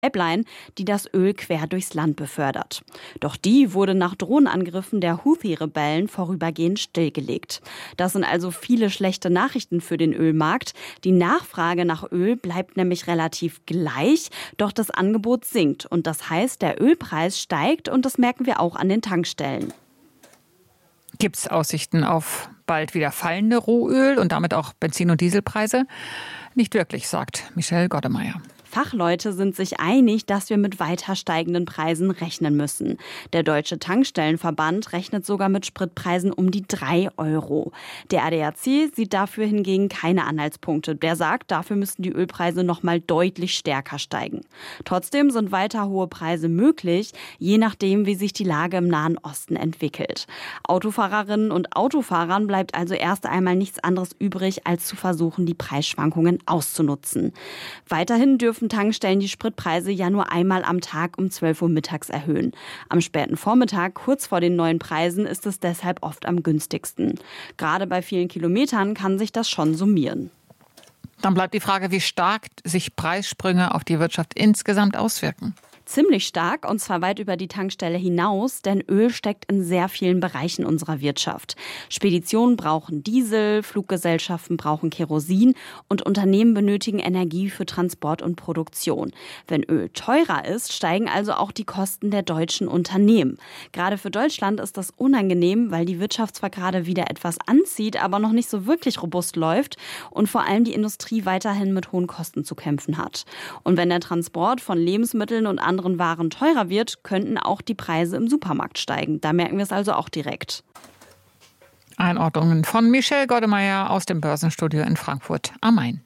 Pipeline, die das Öl quer durchs Land befördert. Doch die wurde nach Drohnenangriffen der Houthi-Rebellen vorübergehend stillgelegt. Das sind also viele schlechte Nachrichten für den Ölmarkt. Die Nachfrage nach Öl bleibt nämlich relativ gleich, doch das Angebot sinkt. Und das heißt, der Ölpreis steigt und das merken wir auch an den Tankstellen. Gibt es Aussichten auf bald wieder fallende Rohöl und damit auch Benzin- und Dieselpreise? Nicht wirklich, sagt Michelle Goddemeyer. Fachleute sind sich einig, dass wir mit weiter steigenden Preisen rechnen müssen. Der Deutsche Tankstellenverband rechnet sogar mit Spritpreisen um die 3 €. Der ADAC sieht dafür hingegen keine Anhaltspunkte. Der sagt, dafür müssten die Ölpreise noch mal deutlich stärker steigen. Trotzdem sind weiter hohe Preise möglich, je nachdem, wie sich die Lage im Nahen Osten entwickelt. Autofahrerinnen und Autofahrern bleibt also erst einmal nichts anderes übrig, als zu versuchen, die Preisschwankungen auszunutzen. Weiterhin dürfen Tankstellen die Spritpreise ja nur einmal am Tag um 12 Uhr mittags erhöhen. Am späten Vormittag, kurz vor den neuen Preisen, ist es deshalb oft am günstigsten. Gerade bei vielen Kilometern kann sich das schon summieren. Dann bleibt die Frage, wie stark sich Preissprünge auf die Wirtschaft insgesamt auswirken. Ziemlich stark, und zwar weit über die Tankstelle hinaus, denn Öl steckt in sehr vielen Bereichen unserer Wirtschaft. Speditionen brauchen Diesel, Fluggesellschaften brauchen Kerosin und Unternehmen benötigen Energie für Transport und Produktion. Wenn Öl teurer ist, steigen also auch die Kosten der deutschen Unternehmen. Gerade für Deutschland ist das unangenehm, weil die Wirtschaft zwar gerade wieder etwas anzieht, aber noch nicht so wirklich robust läuft und vor allem die Industrie weiterhin mit hohen Kosten zu kämpfen hat. Und wenn der Transport von Lebensmitteln und anderen Waren teurer wird, könnten auch die Preise im Supermarkt steigen. Da merken wir es also auch direkt. Einordnungen von Michelle Goddemeyer aus dem Börsenstudio in Frankfurt am Main.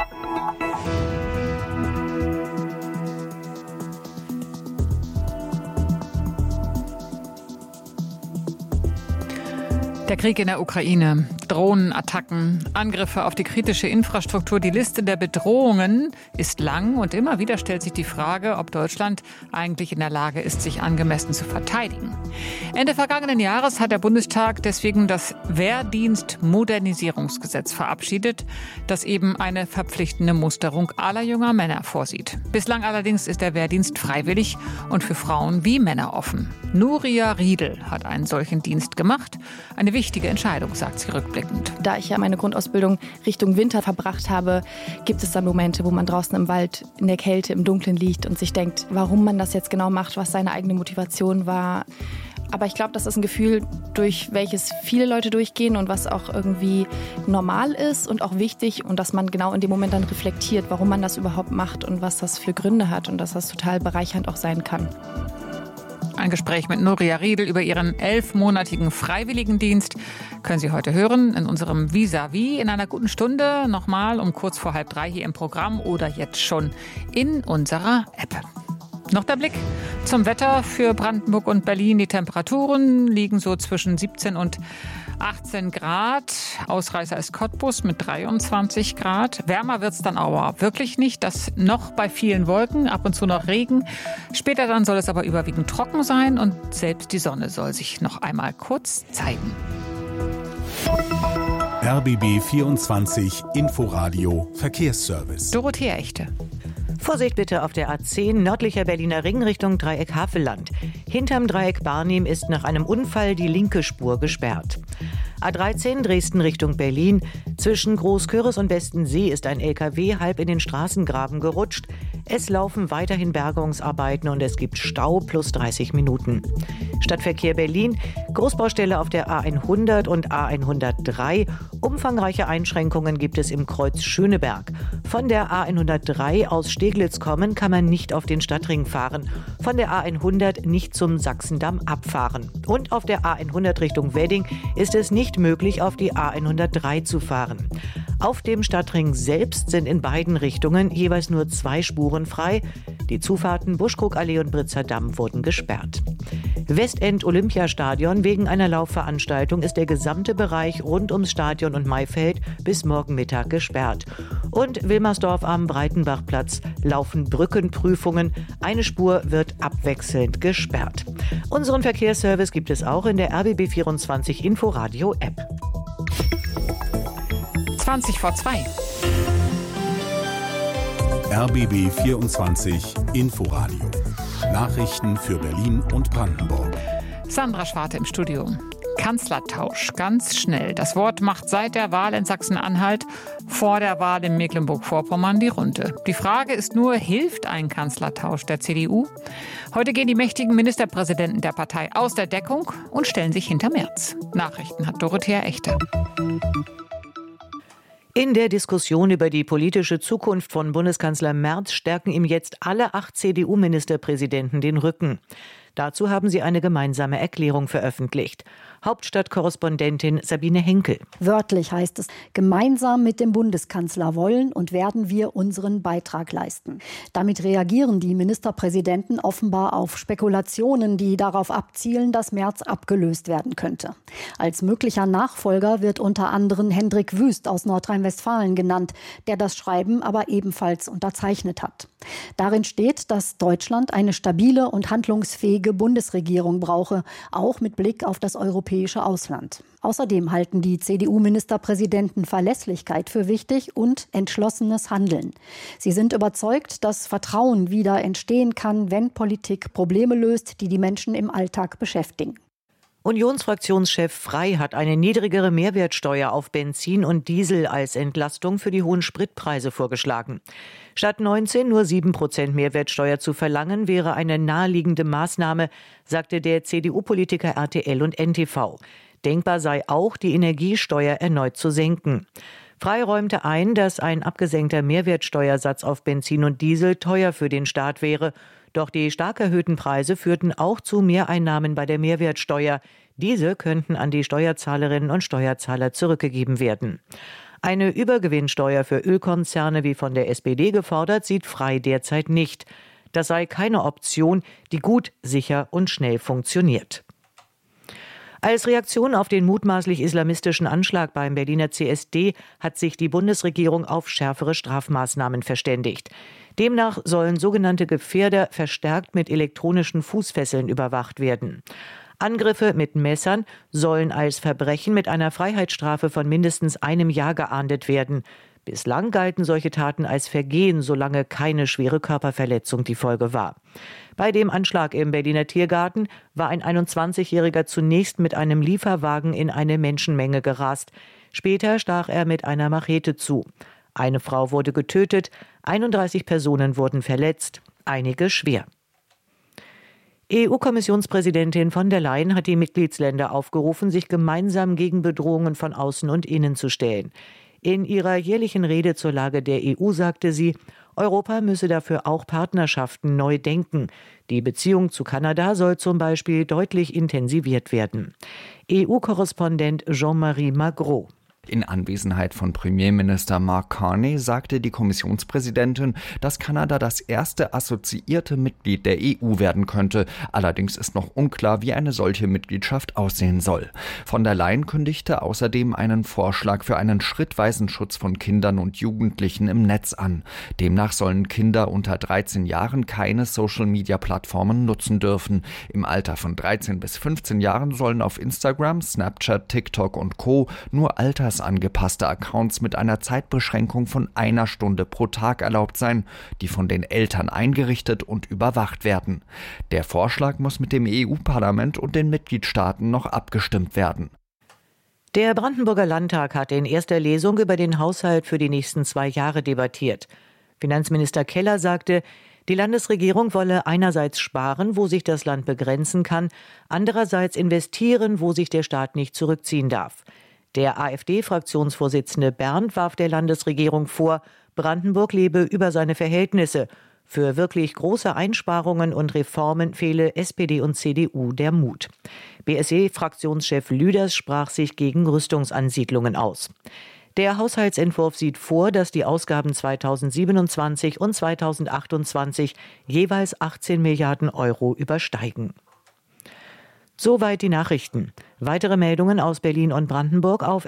Der Krieg in der Ukraine, Drohnenattacken, Angriffe auf die kritische Infrastruktur. Die Liste der Bedrohungen ist lang und immer wieder stellt sich die Frage, ob Deutschland eigentlich in der Lage ist, sich angemessen zu verteidigen. Ende vergangenen Jahres hat der Bundestag deswegen das Wehrdienstmodernisierungsgesetz verabschiedet, das eben eine verpflichtende Musterung aller junger Männer vorsieht. Bislang allerdings ist der Wehrdienst freiwillig und für Frauen wie Männer offen. Nuria Riedel hat einen solchen Dienst gemacht. Eine wichtige Entscheidung, sagt sie rückblickend. Da ich ja meine Grundausbildung Richtung Winter verbracht habe, gibt es dann Momente, wo man draußen im Wald in der Kälte, im Dunkeln liegt und sich denkt, warum man das jetzt genau macht, was seine eigene Motivation war. Aber ich glaube, das ist ein Gefühl, durch welches viele Leute durchgehen und was auch irgendwie normal ist und auch wichtig und dass man genau in dem Moment dann reflektiert, warum man das überhaupt macht und was das für Gründe hat und dass das total bereichernd auch sein kann. Ein Gespräch mit Nuria Riedel über ihren 11-monatigen Freiwilligendienst können Sie heute hören in unserem Vis-à-vis in einer guten Stunde. Nochmal um kurz vor 2:30 hier im Programm oder jetzt schon in unserer App. Noch der Blick zum Wetter für Brandenburg und Berlin. Die Temperaturen liegen so zwischen 17 und 18 Grad. Ausreißer ist Cottbus mit 23 Grad. Wärmer wird es dann aber wirklich nicht. Das noch bei vielen Wolken, ab und zu noch Regen. Später dann soll es aber überwiegend trocken sein und selbst die Sonne soll sich noch einmal kurz zeigen. RBB 24 Inforadio Verkehrsservice. Dorothea Echte. Vorsicht bitte auf der A10 nördlicher Berliner Ring Richtung Dreieck Havelland. Hinterm Dreieck Barnim ist nach einem Unfall die linke Spur gesperrt. A13 Dresden Richtung Berlin. Zwischen Großköris und Bestensee ist ein LKW halb in den Straßengraben gerutscht. Es laufen weiterhin Bergungsarbeiten und es gibt Stau plus 30 Minuten. Stadtverkehr Berlin, Großbaustelle auf der A100 und A103. Umfangreiche Einschränkungen gibt es im Kreuz Schöneberg. Von der A103 aus Steglitz kommen kann man nicht auf den Stadtring fahren. Von der A100 nicht zum Sachsendamm abfahren. Und auf der A100 Richtung Wedding ist es nicht möglich, auf die A103 zu fahren. Auf dem Stadtring selbst sind in beiden Richtungen jeweils nur 2 Spuren frei. Die Zufahrten Buschkrugallee und Britzer Damm wurden gesperrt. Westend Olympiastadion. Wegen einer Laufveranstaltung ist der gesamte Bereich rund ums Stadion und Maifeld bis morgen Mittag gesperrt. Und Wilmersdorf am Breitenbachplatz laufen Brückenprüfungen. Eine Spur wird abwechselnd gesperrt. Unseren Verkehrsservice gibt es auch in der RBB 24 Inforadio App. 20 vor 2. RBB 24 Inforadio. Nachrichten für Berlin und Brandenburg. Sandra Schwarte im Studio. Kanzlertausch, ganz schnell. Das Wort macht seit der Wahl in Sachsen-Anhalt vor der Wahl in Mecklenburg-Vorpommern die Runde. Die Frage ist nur, hilft ein Kanzlertausch der CDU? Heute gehen die mächtigen Ministerpräsidenten der Partei aus der Deckung und stellen sich hinter Merz. Nachrichten hat Dorothea Echte. In der Diskussion über die politische Zukunft von Bundeskanzler Merz stärken ihm jetzt alle 8 CDU-Ministerpräsidenten den Rücken. Dazu haben sie eine gemeinsame Erklärung veröffentlicht. Hauptstadtkorrespondentin Sabine Henkel. Wörtlich heißt es, gemeinsam mit dem Bundeskanzler wollen und werden wir unseren Beitrag leisten. Damit reagieren die Ministerpräsidenten offenbar auf Spekulationen, die darauf abzielen, dass Merz abgelöst werden könnte. Als möglicher Nachfolger wird unter anderem Hendrik Wüst aus Nordrhein-Westfalen genannt, der das Schreiben aber ebenfalls unterzeichnet hat. Darin steht, dass Deutschland eine stabile und handlungsfähige Bundesregierung brauche, auch mit Blick auf das europäische Ausland. Außerdem halten die CDU-Ministerpräsidenten Verlässlichkeit für wichtig und entschlossenes Handeln. Sie sind überzeugt, dass Vertrauen wieder entstehen kann, wenn Politik Probleme löst, die die Menschen im Alltag beschäftigen. Unionsfraktionschef Frey hat eine niedrigere Mehrwertsteuer auf Benzin und Diesel als Entlastung für die hohen Spritpreise vorgeschlagen. Statt 19 nur 7% Mehrwertsteuer zu verlangen, wäre eine naheliegende Maßnahme, sagte der CDU-Politiker RTL und NTV. Denkbar sei auch, die Energiesteuer erneut zu senken. Frey räumte ein, dass ein abgesenkter Mehrwertsteuersatz auf Benzin und Diesel teuer für den Staat wäre. Doch die stark erhöhten Preise führten auch zu Mehreinnahmen bei der Mehrwertsteuer. Diese könnten an die Steuerzahlerinnen und Steuerzahler zurückgegeben werden. Eine Übergewinnsteuer für Ölkonzerne, wie von der SPD gefordert, sieht Frey derzeit nicht. Das sei keine Option, die gut, sicher und schnell funktioniert. Als Reaktion auf den mutmaßlich islamistischen Anschlag beim Berliner CSD hat sich die Bundesregierung auf schärfere Strafmaßnahmen verständigt. Demnach sollen sogenannte Gefährder verstärkt mit elektronischen Fußfesseln überwacht werden. Angriffe mit Messern sollen als Verbrechen mit einer Freiheitsstrafe von mindestens 1 Jahr geahndet werden. Bislang galten solche Taten als Vergehen, solange keine schwere Körperverletzung die Folge war. Bei dem Anschlag im Berliner Tiergarten war ein 21-Jähriger zunächst mit einem Lieferwagen in eine Menschenmenge gerast. Später stach er mit einer Machete zu. Eine Frau wurde getötet, 31 Personen wurden verletzt, einige schwer. EU-Kommissionspräsidentin von der Leyen hat die Mitgliedsländer aufgerufen, sich gemeinsam gegen Bedrohungen von außen und innen zu stellen. In ihrer jährlichen Rede zur Lage der EU sagte sie, Europa müsse dafür auch Partnerschaften neu denken. Die Beziehung zu Kanada soll zum Beispiel deutlich intensiviert werden. EU-Korrespondent Jean-Marie Magro. In Anwesenheit von Premierminister Mark Carney sagte die Kommissionspräsidentin, dass Kanada das erste assoziierte Mitglied der EU werden könnte. Allerdings ist noch unklar, wie eine solche Mitgliedschaft aussehen soll. Von der Leyen kündigte außerdem einen Vorschlag für einen schrittweisen Schutz von Kindern und Jugendlichen im Netz an. Demnach sollen Kinder unter 13 Jahren keine Social-Media-Plattformen nutzen dürfen. Im Alter von 13 bis 15 Jahren sollen auf Instagram, Snapchat, TikTok und Co. nur angepasste Accounts mit einer Zeitbeschränkung von 1 Stunde pro Tag erlaubt sein, die von den Eltern eingerichtet und überwacht werden. Der Vorschlag muss mit dem EU-Parlament und den Mitgliedstaaten noch abgestimmt werden. Der Brandenburger Landtag hat in erster Lesung über den Haushalt für die nächsten 2 Jahre debattiert. Finanzminister Keller sagte, die Landesregierung wolle einerseits sparen, wo sich das Land begrenzen kann, andererseits investieren, wo sich der Staat nicht zurückziehen darf. Der AfD-Fraktionsvorsitzende Berndt warf der Landesregierung vor, Brandenburg lebe über seine Verhältnisse. Für wirklich große Einsparungen und Reformen fehle SPD und CDU der Mut. BSE-Fraktionschef Lüders sprach sich gegen Rüstungsansiedlungen aus. Der Haushaltsentwurf sieht vor, dass die Ausgaben 2027 und 2028 jeweils 18 Milliarden Euro übersteigen. Soweit die Nachrichten. Weitere Meldungen aus Berlin und Brandenburg auf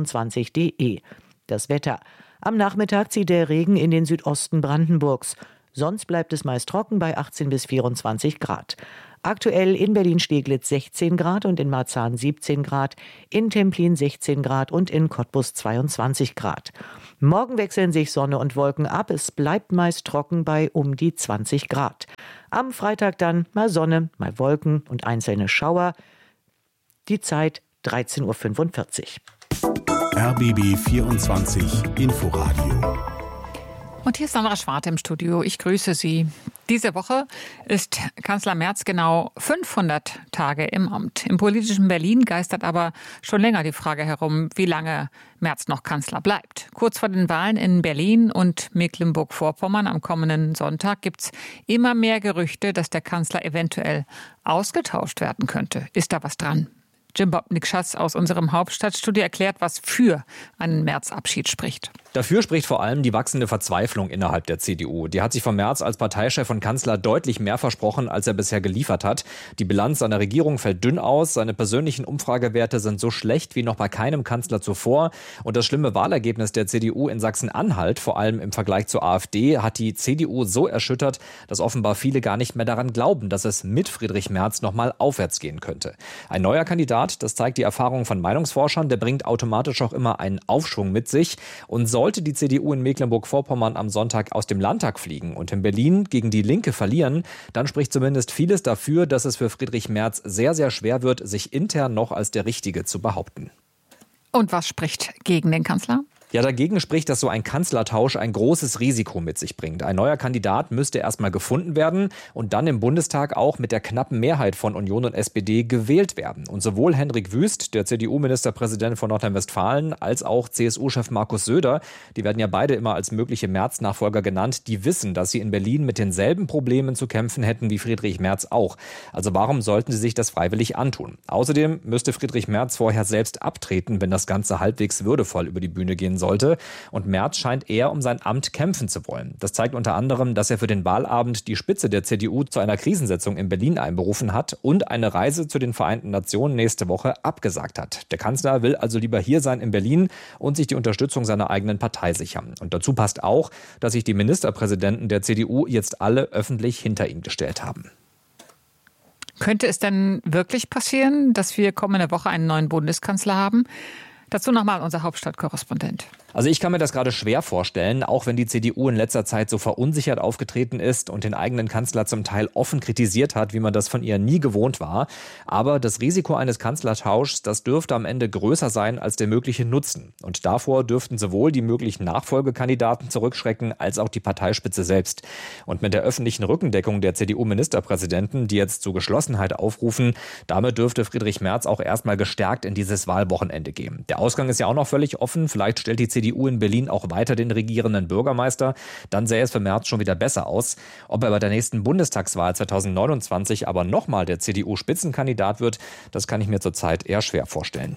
rbb24.de. Das Wetter. Am Nachmittag zieht der Regen in den Südosten Brandenburgs. Sonst bleibt es meist trocken bei 18 bis 24 Grad. Aktuell in Berlin-Steglitz 16 Grad und in Marzahn 17 Grad, in Templin 16 Grad und in Cottbus 22 Grad. Morgen wechseln sich Sonne und Wolken ab. Es bleibt meist trocken bei um die 20 Grad. Am Freitag dann mal Sonne, mal Wolken und einzelne Schauer. Die Zeit 13.45 Uhr. RBB 24 Inforadio. Und hier ist Sandra Schwarte im Studio. Ich grüße Sie. Diese Woche ist Kanzler Merz genau 500 Tage im Amt. Im politischen Berlin geistert aber schon länger die Frage herum, wie lange Merz noch Kanzler bleibt. Kurz vor den Wahlen in Berlin und Mecklenburg-Vorpommern am kommenden Sonntag gibt's immer mehr Gerüchte, dass der Kanzler eventuell ausgetauscht werden könnte. Ist da was dran? Jim Bob Nikschas aus unserem Hauptstadtstudio erklärt, was für einen März-Abschied spricht. Dafür spricht vor allem die wachsende Verzweiflung innerhalb der CDU. Die hat sich von Merz als Parteichef und Kanzler deutlich mehr versprochen, als er bisher geliefert hat. Die Bilanz seiner Regierung fällt dünn aus. Seine persönlichen Umfragewerte sind so schlecht wie noch bei keinem Kanzler zuvor. Und das schlimme Wahlergebnis der CDU in Sachsen-Anhalt, vor allem im Vergleich zur AfD, hat die CDU so erschüttert, dass offenbar viele gar nicht mehr daran glauben, dass es mit Friedrich Merz nochmal aufwärts gehen könnte. Ein neuer Kandidat, das zeigt die Erfahrung von Meinungsforschern, der bringt automatisch auch immer einen Aufschwung mit sich. Und sollte die CDU in Mecklenburg-Vorpommern am Sonntag aus dem Landtag fliegen und in Berlin gegen die Linke verlieren, dann spricht zumindest vieles dafür, dass es für Friedrich Merz sehr, sehr schwer wird, sich intern noch als der Richtige zu behaupten. Und was spricht gegen den Kanzler? Ja, dagegen spricht, dass so ein Kanzlertausch ein großes Risiko mit sich bringt. Ein neuer Kandidat müsste erstmal gefunden werden und dann im Bundestag auch mit der knappen Mehrheit von Union und SPD gewählt werden. Und sowohl Hendrik Wüst, der CDU-Ministerpräsident von Nordrhein-Westfalen, als auch CSU-Chef Markus Söder, die werden ja beide immer als mögliche Merz-Nachfolger genannt, die wissen, dass sie in Berlin mit denselben Problemen zu kämpfen hätten wie Friedrich Merz auch. Also warum sollten sie sich das freiwillig antun? Außerdem müsste Friedrich Merz vorher selbst abtreten, wenn das Ganze halbwegs würdevoll über die Bühne gehen sollte. Und Merz scheint eher um sein Amt kämpfen zu wollen. Das zeigt unter anderem, dass er für den Wahlabend die Spitze der CDU zu einer Krisensitzung in Berlin einberufen hat und eine Reise zu den Vereinten Nationen nächste Woche abgesagt hat. Der Kanzler will also lieber hier sein in Berlin und sich die Unterstützung seiner eigenen Partei sichern. Und dazu passt auch, dass sich die Ministerpräsidenten der CDU jetzt alle öffentlich hinter ihn gestellt haben. Könnte es denn wirklich passieren, dass wir kommende Woche einen neuen Bundeskanzler haben? Dazu nochmal unser Hauptstadtkorrespondent. Also ich kann mir das gerade schwer vorstellen, auch wenn die CDU in letzter Zeit so verunsichert aufgetreten ist und den eigenen Kanzler zum Teil offen kritisiert hat, wie man das von ihr nie gewohnt war. Aber das Risiko eines Kanzlertauschs, das dürfte am Ende größer sein als der mögliche Nutzen. Und davor dürften sowohl die möglichen Nachfolgekandidaten zurückschrecken, als auch die Parteispitze selbst. Und mit der öffentlichen Rückendeckung der CDU-Ministerpräsidenten, die jetzt zu Geschlossenheit aufrufen, damit dürfte Friedrich Merz auch erstmal gestärkt in dieses Wahlwochenende gehen. Der Ausgang ist ja auch noch völlig offen. Vielleicht stellt die CDU in Berlin auch weiter den regierenden Bürgermeister. Dann sähe es für Merz schon wieder besser aus. Ob er bei der nächsten Bundestagswahl 2029 aber nochmal der CDU-Spitzenkandidat wird, das kann ich mir zurzeit eher schwer vorstellen.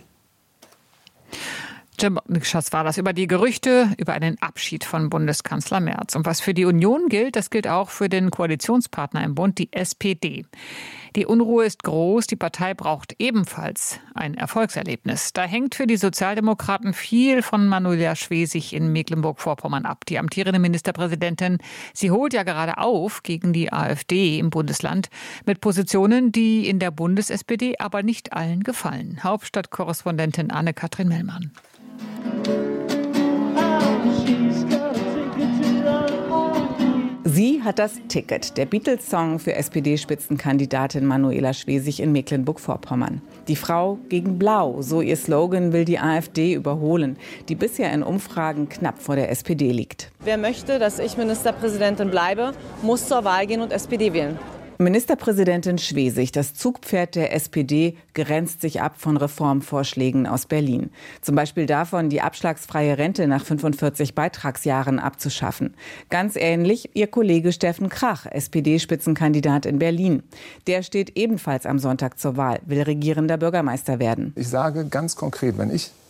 Jim Nikschas war das über die Gerüchte über einen Abschied von Bundeskanzler Merz. Und was für die Union gilt, das gilt auch für den Koalitionspartner im Bund, die SPD. Die Unruhe ist groß, die Partei braucht ebenfalls ein Erfolgserlebnis. Da hängt für die Sozialdemokraten viel von Manuela Schwesig in Mecklenburg-Vorpommern ab. Die amtierende Ministerpräsidentin, sie holt ja gerade auf gegen die AfD im Bundesland mit Positionen, die in der Bundes-SPD aber nicht allen gefallen. Hauptstadtkorrespondentin Anne-Kathrin Mellmann. Sie hat das Ticket, der Beatles-Song für SPD-Spitzenkandidatin Manuela Schwesig in Mecklenburg-Vorpommern. Die Frau gegen Blau, so ihr Slogan, will die AfD überholen, die bisher in Umfragen knapp vor der SPD liegt. Wer möchte, dass ich Ministerpräsidentin bleibe, muss zur Wahl gehen und SPD wählen. Ministerpräsidentin Schwesig, das Zugpferd der SPD, grenzt sich ab von Reformvorschlägen aus Berlin. Zum Beispiel davon, die abschlagsfreie Rente nach 45 Beitragsjahren abzuschaffen. Ganz ähnlich ihr Kollege Steffen Krach, SPD-Spitzenkandidat in Berlin. Der steht ebenfalls am Sonntag zur Wahl, will regierender Bürgermeister werden. Ich sage ganz konkret, wenn ich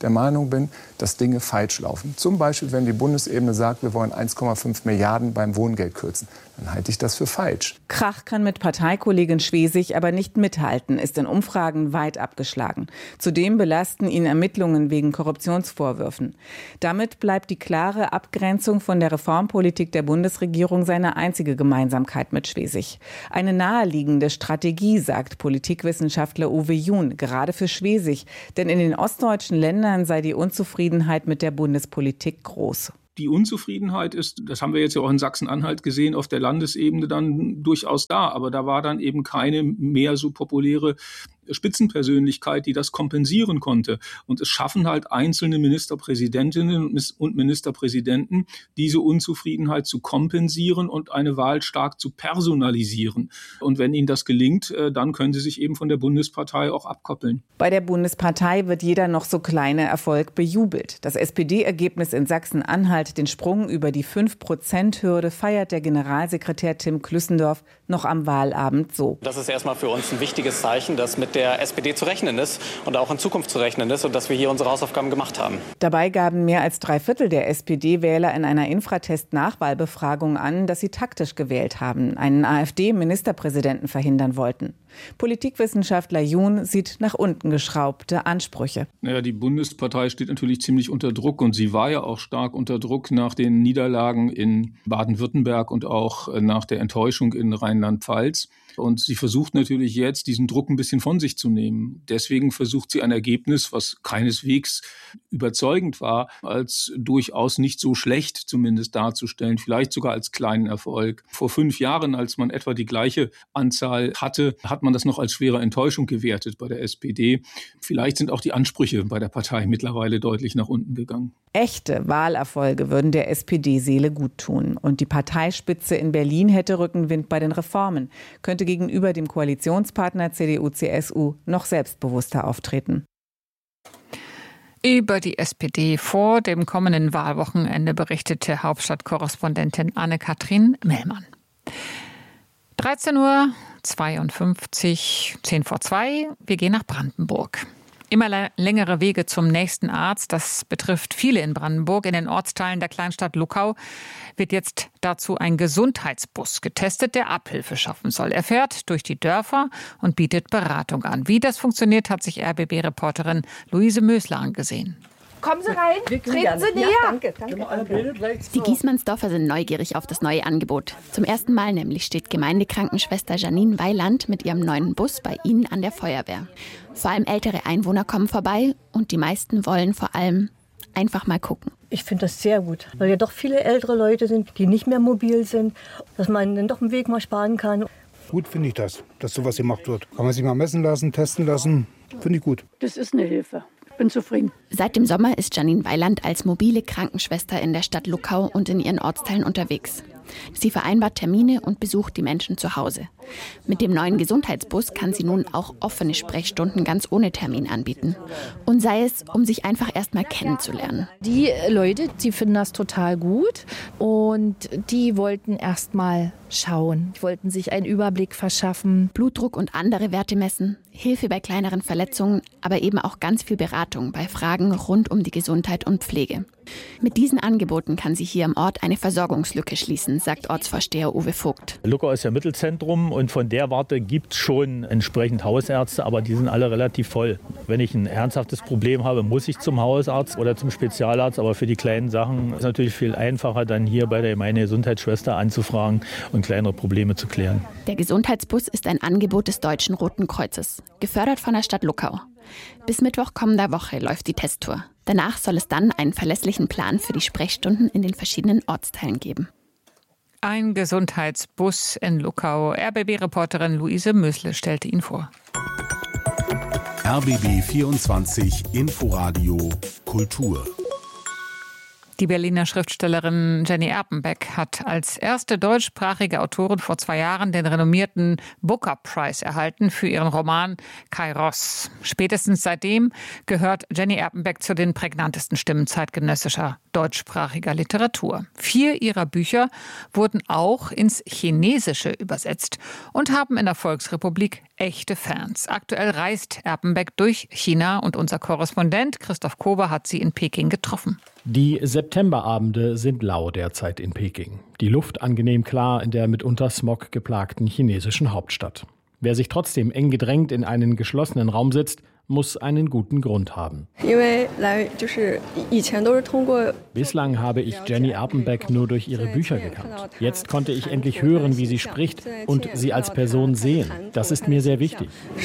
der Meinung bin, dass Dinge falsch laufen. Zum Beispiel, wenn die Bundesebene sagt, wir wollen 1,5 Milliarden beim Wohngeld kürzen, dann halte ich das für falsch. Krach kann mit Parteikollegin Schwesig aber nicht mithalten, ist in Umfragen weit abgeschlagen. Zudem belasten ihn Ermittlungen wegen Korruptionsvorwürfen. Damit bleibt die klare Abgrenzung von der Reformpolitik der Bundesregierung seine einzige Gemeinsamkeit mit Schwesig. Eine naheliegende Strategie, sagt Politikwissenschaftler Uwe Jun, gerade für Schwesig. Denn in den ostdeutschen Ländern sei die Unzufriedenheit mit der Bundespolitik groß. Die Unzufriedenheit ist, das haben wir jetzt ja auch in Sachsen-Anhalt gesehen, auf der Landesebene dann durchaus da. Aber da war dann eben keine mehr so populäre Spitzenpersönlichkeit, die das kompensieren konnte. Und es schaffen halt einzelne Ministerpräsidentinnen und Ministerpräsidenten, diese Unzufriedenheit zu kompensieren und eine Wahl stark zu personalisieren. Und wenn ihnen das gelingt, dann können sie sich eben von der Bundespartei auch abkoppeln. Bei der Bundespartei wird jeder noch so kleine Erfolg bejubelt. Das SPD-Ergebnis in Sachsen-Anhalt, den Sprung über die 5%-Hürde, feiert der Generalsekretär Tim Klüssendorf noch am Wahlabend so. Das ist erstmal für uns ein wichtiges Zeichen, dass mit der SPD zu rechnen ist und auch in Zukunft zu rechnen ist und dass wir hier unsere Hausaufgaben gemacht haben. Dabei gaben mehr als 3/4 der SPD-Wähler in einer Infratest-Nachwahlbefragung an, dass sie taktisch gewählt haben, einen AfD-Ministerpräsidenten verhindern wollten. Politikwissenschaftler Jun sieht nach unten geschraubte Ansprüche. Naja, die Bundespartei steht natürlich ziemlich unter Druck und sie war ja auch stark unter Druck nach den Niederlagen in Baden-Württemberg und auch nach der Enttäuschung in Rheinland-Pfalz. Und sie versucht natürlich jetzt, diesen Druck ein bisschen von sich zu nehmen. Deswegen versucht sie ein Ergebnis, was keineswegs überzeugend war, als durchaus nicht so schlecht zumindest darzustellen, vielleicht sogar als kleinen Erfolg. Vor 5 Jahren, als man etwa die gleiche Anzahl hatte, hat man das noch als schwere Enttäuschung gewertet bei der SPD. Vielleicht sind auch die Ansprüche bei der Partei mittlerweile deutlich nach unten gegangen. Echte Wahlerfolge würden der SPD-Seele gut tun. Und die Parteispitze in Berlin hätte Rückenwind bei den Reformen, könnte gegenüber dem Koalitionspartner CDU/CSU noch selbstbewusster auftreten. Über die SPD vor dem kommenden Wahlwochenende berichtete Hauptstadtkorrespondentin Anne-Kathrin Mellmann. 13:52 Uhr, 1:10 vor 2. Wir gehen nach Brandenburg. Immer längere Wege zum nächsten Arzt, das betrifft viele in Brandenburg. In den Ortsteilen der Kleinstadt Luckau wird jetzt dazu ein Gesundheitsbus getestet, der Abhilfe schaffen soll. Er fährt durch die Dörfer und bietet Beratung an. Wie das funktioniert, hat sich RBB-Reporterin Luise Mösler angesehen. Kommen Sie rein, treten Sie näher. Ja, danke. Die Giesmannsdorfer sind neugierig auf das neue Angebot. Zum ersten Mal nämlich steht Gemeindekrankenschwester Janine Weiland mit ihrem neuen Bus bei ihnen an der Feuerwehr. Vor allem ältere Einwohner kommen vorbei und die meisten wollen vor allem einfach mal gucken. Ich finde das sehr gut, weil ja doch viele ältere Leute sind, die nicht mehr mobil sind, dass man dann doch einen Weg mal sparen kann. Gut finde ich das, dass sowas gemacht wird. Kann man sich mal messen lassen, testen lassen, finde ich gut. Das ist eine Hilfe. Ich bin zufrieden. Seit dem Sommer ist Janine Weiland als mobile Krankenschwester in der Stadt Luckau und in ihren Ortsteilen unterwegs. Sie vereinbart Termine und besucht die Menschen zu Hause. Mit dem neuen Gesundheitsbus kann sie nun auch offene Sprechstunden ganz ohne Termin anbieten. Und sei es, um sich einfach erst mal kennenzulernen. Die Leute, die finden das total gut und die wollten erst mal schauen. Die wollten sich einen Überblick verschaffen. Blutdruck und andere Werte messen, Hilfe bei kleineren Verletzungen, aber eben auch ganz viel Beratung bei Fragen rund um die Gesundheit und Pflege. Mit diesen Angeboten kann sie hier im Ort eine Versorgungslücke schließen, sagt Ortsvorsteher Uwe Vogt. Luckau ist ja Mittelzentrum und von der Warte gibt es schon entsprechend Hausärzte, aber die sind alle relativ voll. Wenn ich ein ernsthaftes Problem habe, muss ich zum Hausarzt oder zum Spezialarzt, aber für die kleinen Sachen ist es natürlich viel einfacher, dann hier bei der Gemeinde Gesundheitsschwester anzufragen und kleinere Probleme zu klären. Der Gesundheitsbus ist ein Angebot des Deutschen Roten Kreuzes, gefördert von der Stadt Luckau. Bis Mittwoch kommender Woche läuft die Testtour. Danach soll es dann einen verlässlichen Plan für die Sprechstunden in den verschiedenen Ortsteilen geben. Ein Gesundheitsbus in Luckau. RBB-Reporterin Luise Mösle stellte ihn vor. RBB 24 Inforadio Kultur. Die Berliner Schriftstellerin Jenny Erpenbeck hat als erste deutschsprachige Autorin vor 2 Jahren den renommierten Booker Prize erhalten für ihren Roman Kairos. Spätestens seitdem gehört Jenny Erpenbeck zu den prägnantesten Stimmen zeitgenössischer deutschsprachiger Literatur. 4 ihrer Bücher wurden auch ins Chinesische übersetzt und haben in der Volksrepublik echte Fans. Aktuell reist Erpenbeck durch China und unser Korrespondent Christoph Kober hat sie in Peking getroffen. Die Septemberabende sind lau derzeit in Peking. Die Luft angenehm klar in der mitunter Smog geplagten chinesischen Hauptstadt. Wer sich trotzdem eng gedrängt in einen geschlossenen Raum sitzt, muss einen guten Grund haben. Bislang habe ich Jenny Erpenbeck nur durch ihre Bücher gekannt. Jetzt konnte ich endlich hören, wie sie spricht und sie als Person sehen. Das ist mir sehr wichtig,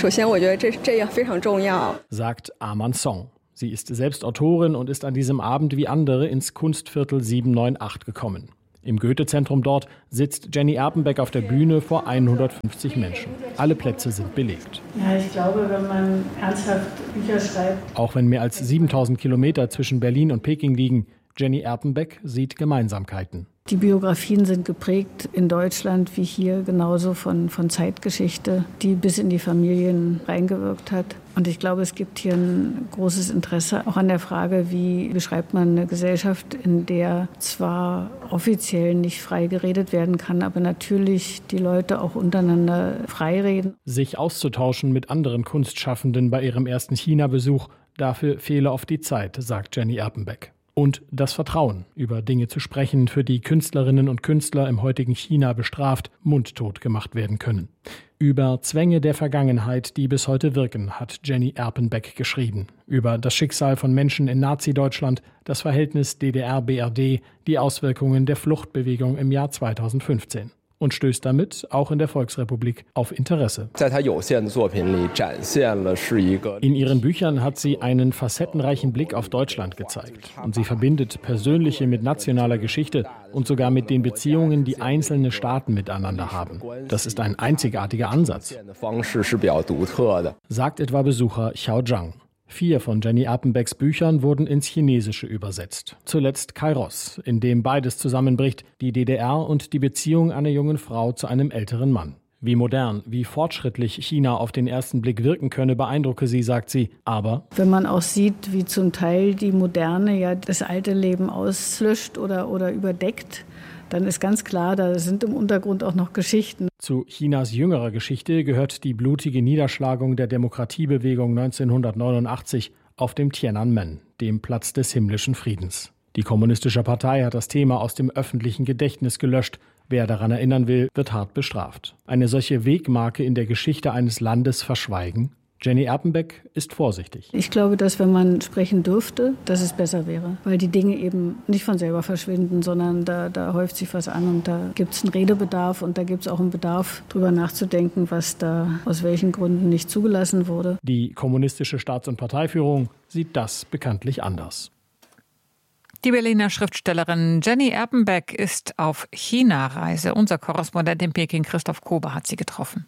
sagt Aman Song. Sie ist selbst Autorin und ist an diesem Abend wie andere ins Kunstviertel 798 gekommen. Im Goethe-Zentrum dort sitzt Jenny Erpenbeck auf der Bühne vor 150 Menschen. Alle Plätze sind belegt. Ja, ich glaube, wenn man ernsthaft Bücher schreibt. Auch wenn mehr als 7000 Kilometer zwischen Berlin und Peking liegen, Jenny Erpenbeck sieht Gemeinsamkeiten. Die Biografien sind geprägt in Deutschland wie hier genauso von Zeitgeschichte, die bis in die Familien reingewirkt hat. Und ich glaube, es gibt hier ein großes Interesse auch an der Frage, wie beschreibt man eine Gesellschaft, in der zwar offiziell nicht frei geredet werden kann, aber natürlich die Leute auch untereinander frei reden. Sich auszutauschen mit anderen Kunstschaffenden bei ihrem ersten China-Besuch, dafür fehle oft die Zeit, sagt Jenny Erpenbeck. Und das Vertrauen, über Dinge zu sprechen, für die Künstlerinnen und Künstler im heutigen China bestraft, mundtot gemacht werden können. Über Zwänge der Vergangenheit, die bis heute wirken, hat Jenny Erpenbeck geschrieben. Über das Schicksal von Menschen in Nazi-Deutschland, das Verhältnis DDR-BRD, die Auswirkungen der Fluchtbewegung im Jahr 2015. Und stößt damit, auch in der Volksrepublik, auf Interesse. In ihren Büchern hat sie einen facettenreichen Blick auf Deutschland gezeigt. Und sie verbindet Persönliche mit nationaler Geschichte und sogar mit den Beziehungen, die einzelne Staaten miteinander haben. Das ist ein einzigartiger Ansatz, sagt etwa Besucher Xiao Zhang. 4 von Jenny Erpenbecks Büchern wurden ins Chinesische übersetzt. Zuletzt Kairos, in dem beides zusammenbricht, die DDR und die Beziehung einer jungen Frau zu einem älteren Mann. Wie modern, wie fortschrittlich China auf den ersten Blick wirken könne, beeindrucke sie, sagt sie. Aber wenn man auch sieht, wie zum Teil die Moderne ja das alte Leben auslöscht oder überdeckt, dann ist ganz klar, da sind im Untergrund auch noch Geschichten. Zu Chinas jüngerer Geschichte gehört die blutige Niederschlagung der Demokratiebewegung 1989 auf dem Tiananmen, dem Platz des himmlischen Friedens. Die Kommunistische Partei hat das Thema aus dem öffentlichen Gedächtnis gelöscht. Wer daran erinnern will, wird hart bestraft. Eine solche Wegmarke in der Geschichte eines Landes verschweigen? Jenny Erpenbeck ist vorsichtig. Ich glaube, dass wenn man sprechen dürfte, dass es besser wäre. Weil die Dinge eben nicht von selber verschwinden, sondern da häuft sich was an und da gibt es einen Redebedarf und da gibt es auch einen Bedarf, darüber nachzudenken, was da aus welchen Gründen nicht zugelassen wurde. Die kommunistische Staats- und Parteiführung sieht das bekanntlich anders. Die Berliner Schriftstellerin Jenny Erpenbeck ist auf China-Reise. Unser Korrespondent in Peking, Christoph Kober, hat sie getroffen.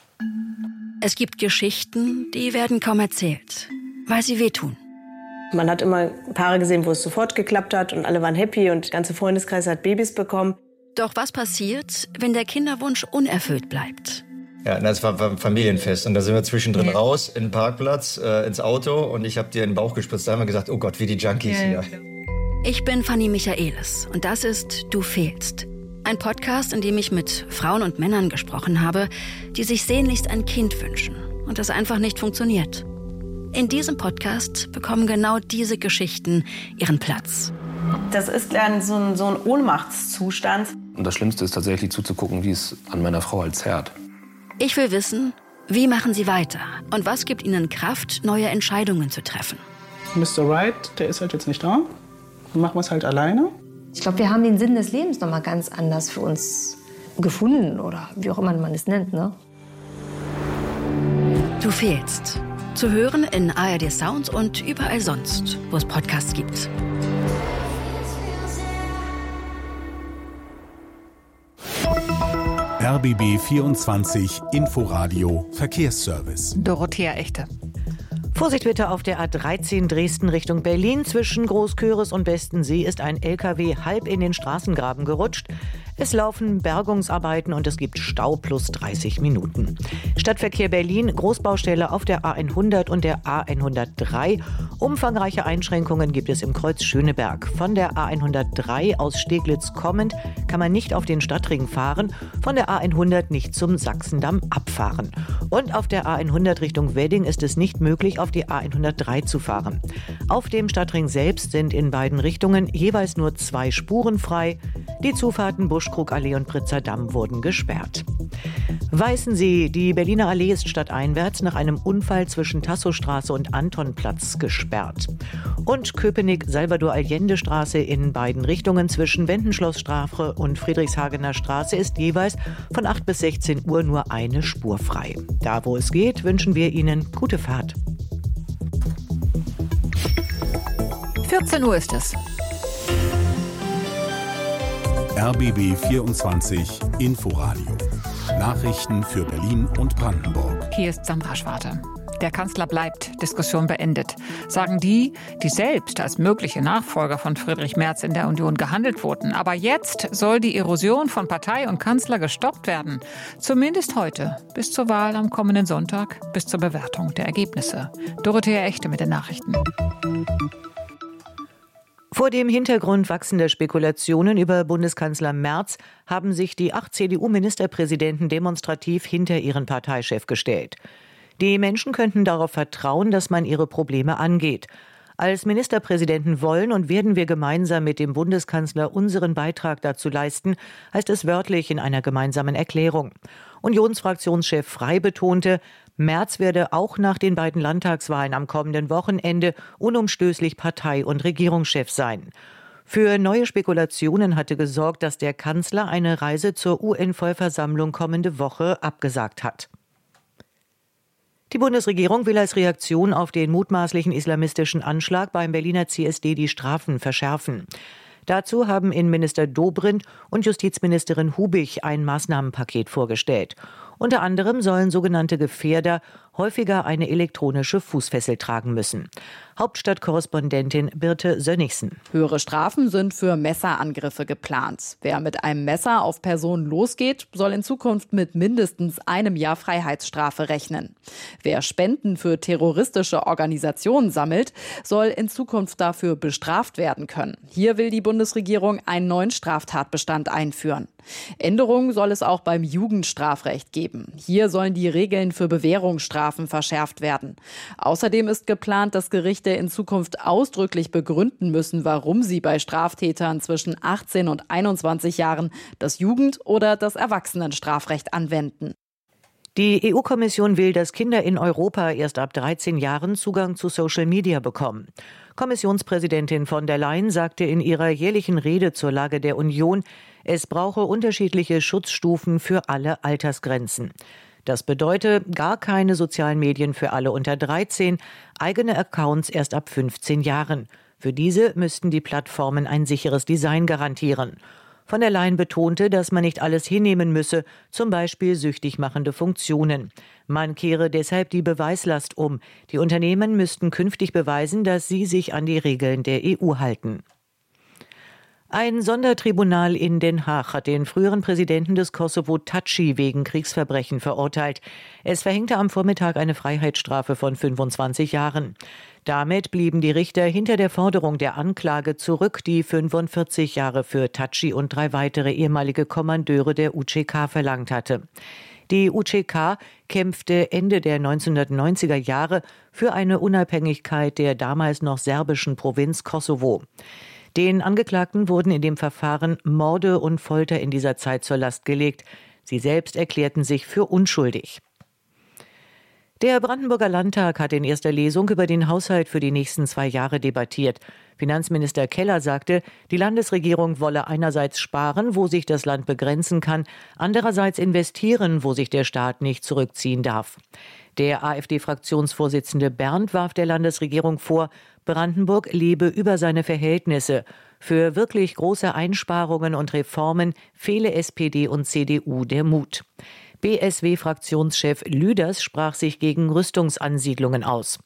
Es gibt Geschichten, die werden kaum erzählt, weil sie wehtun. Man hat immer Paare gesehen, wo es sofort geklappt hat und alle waren happy und der ganze Freundeskreis hat Babys bekommen. Doch was passiert, wenn der Kinderwunsch unerfüllt bleibt? Ja, das war ein Familienfest und da sind wir zwischendrin raus, in den Parkplatz, ins Auto und ich habe dir in den Bauch gespritzt. Da haben wir gesagt, oh Gott, wie die Junkies hier. Ich bin Fanny Michaelis und das ist Du fehlst. Ein Podcast, in dem ich mit Frauen und Männern gesprochen habe, die sich sehnlichst ein Kind wünschen und das einfach nicht funktioniert. In diesem Podcast bekommen genau diese Geschichten ihren Platz. Das ist dann so ein Ohnmachtszustand. Und das Schlimmste ist tatsächlich zuzugucken, wie es an meiner Frau halt zerrt. Ich will wissen, wie machen sie weiter und was gibt ihnen Kraft, neue Entscheidungen zu treffen. Mr. Right, der ist halt jetzt nicht da. Dann machen wir es halt alleine. Ich glaube, wir haben den Sinn des Lebens noch mal ganz anders für uns gefunden oder wie auch immer man es nennt, ne? Du fehlst. Zu hören in ARD Sound und überall sonst, wo es Podcasts gibt. RBB 24 Inforadio Verkehrsservice. Dorothea Echte. Vorsicht bitte auf der A13 Dresden Richtung Berlin. Zwischen Großköris und Westensee ist ein LKW halb in den Straßengraben gerutscht. Es laufen Bergungsarbeiten und es gibt Stau plus 30 Minuten. Stadtverkehr Berlin, Großbaustelle auf der A100 und der A103. Umfangreiche Einschränkungen gibt es im Kreuz Schöneberg. Von der A103 aus Steglitz kommend kann man nicht auf den Stadtring fahren, von der A100 nicht zum Sachsendamm abfahren. Und auf der A100 Richtung Wedding ist es nicht möglich, auf die A103 zu fahren. Auf dem Stadtring selbst sind in beiden Richtungen jeweils nur 2 Spuren frei. Die Zufahrten Buschkrugallee und Pritzer-Damm wurden gesperrt. Weißensee, die Berliner Allee ist stadteinwärts nach einem Unfall zwischen Tasso-Straße und Antonplatz gesperrt. Und Köpenick-Salvador-Allende-Straße in beiden Richtungen zwischen Wendenschlossstraße und Friedrichshagener Straße ist jeweils von 8 bis 16 Uhr nur eine Spur frei. Da, wo es geht, wünschen wir Ihnen gute Fahrt. 14 Uhr ist es. RBB 24 Inforadio. Nachrichten für Berlin und Brandenburg. Hier ist Sandra Schwarte. Der Kanzler bleibt, Diskussion beendet, sagen die, die selbst als mögliche Nachfolger von Friedrich Merz in der Union gehandelt wurden. Aber jetzt soll die Erosion von Partei und Kanzler gestoppt werden. Zumindest heute, bis zur Wahl am kommenden Sonntag, bis zur Bewertung der Ergebnisse. Dorothea Echte mit den Nachrichten. Vor dem Hintergrund wachsender Spekulationen über Bundeskanzler Merz haben sich die 8 CDU-Ministerpräsidenten demonstrativ hinter ihren Parteichef gestellt. Die Menschen könnten darauf vertrauen, dass man ihre Probleme angeht. Als Ministerpräsidenten wollen und werden wir gemeinsam mit dem Bundeskanzler unseren Beitrag dazu leisten, heißt es wörtlich in einer gemeinsamen Erklärung. Unionsfraktionschef Frey betonte, Merz werde auch nach den beiden Landtagswahlen am kommenden Wochenende unumstößlich Partei- und Regierungschef sein. Für neue Spekulationen hatte gesorgt, dass der Kanzler eine Reise zur UN-Vollversammlung kommende Woche abgesagt hat. Die Bundesregierung will als Reaktion auf den mutmaßlichen islamistischen Anschlag beim Berliner CSD die Strafen verschärfen. Dazu haben Innenminister Dobrindt und Justizministerin Hubig ein Maßnahmenpaket vorgestellt. Unter anderem sollen sogenannte Gefährder häufiger eine elektronische Fußfessel tragen müssen. Hauptstadtkorrespondentin Birte Sönnigsen. Höhere Strafen sind für Messerangriffe geplant. Wer mit einem Messer auf Personen losgeht, soll in Zukunft mit mindestens einem Jahr Freiheitsstrafe rechnen. Wer Spenden für terroristische Organisationen sammelt, soll in Zukunft dafür bestraft werden können. Hier will die Bundesregierung einen neuen Straftatbestand einführen. Änderungen soll es auch beim Jugendstrafrecht geben. Hier sollen die Regeln für Bewährungsstrafen verschärft werden. Außerdem ist geplant, dass Gerichte in Zukunft ausdrücklich begründen müssen, warum sie bei Straftätern zwischen 18 und 21 Jahren das Jugend- oder das Erwachsenenstrafrecht anwenden. Die EU-Kommission will, dass Kinder in Europa erst ab 13 Jahren Zugang zu Social Media bekommen. Kommissionspräsidentin von der Leyen sagte in ihrer jährlichen Rede zur Lage der Union, es brauche unterschiedliche Schutzstufen für alle Altersgrenzen. Das bedeutet gar keine sozialen Medien für alle unter 13, eigene Accounts erst ab 15 Jahren. Für diese müssten die Plattformen ein sicheres Design garantieren. Von der Leyen betonte, dass man nicht alles hinnehmen müsse, zum Beispiel süchtig machende Funktionen. Man kehre deshalb die Beweislast um. Die Unternehmen müssten künftig beweisen, dass sie sich an die Regeln der EU halten. Ein Sondertribunal in Den Haag hat den früheren Präsidenten des Kosovo Thaçi wegen Kriegsverbrechen verurteilt. Es verhängte am Vormittag eine Freiheitsstrafe von 25 Jahren. Damit blieben die Richter hinter der Forderung der Anklage zurück, die 45 Jahre für Thaçi und 3 weitere ehemalige Kommandeure der UÇK verlangt hatte. Die UÇK kämpfte Ende der 1990er Jahre für eine Unabhängigkeit der damals noch serbischen Provinz Kosovo. Den Angeklagten wurden in dem Verfahren Morde und Folter in dieser Zeit zur Last gelegt. Sie selbst erklärten sich für unschuldig. Der Brandenburger Landtag hat in erster Lesung über den Haushalt für die nächsten 2 Jahre debattiert. Finanzminister Keller sagte, die Landesregierung wolle einerseits sparen, wo sich das Land begrenzen kann, andererseits investieren, wo sich der Staat nicht zurückziehen darf. Der AfD-Fraktionsvorsitzende Berndt warf der Landesregierung vor, Brandenburg lebe über seine Verhältnisse. Für wirklich große Einsparungen und Reformen fehle SPD und CDU der Mut. BSW-Fraktionschef Lüders sprach sich gegen Rüstungsansiedlungen aus.